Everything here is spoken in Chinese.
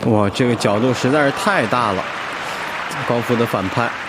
哇，这个角度实在是太大了，高夫的反拍。